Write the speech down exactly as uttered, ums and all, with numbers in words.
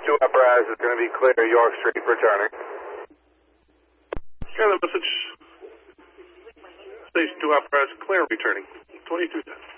two Uprise is going to be clear, York Street, returning. Got a message. Station two Uprise, clear, returning. twenty-two ten.